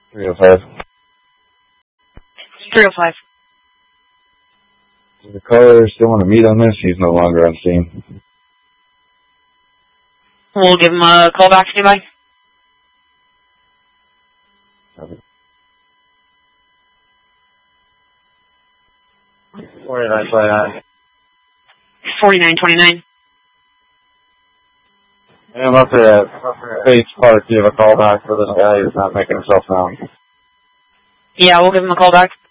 305. 305. Does the caller still want to meet on this? He's no longer on scene. We'll give him a call back, standby. Okay. 4929. 4929. I'm up at Base Park. Do you have a call back for this guy who's not making himself known? Yeah, we'll give him a call back.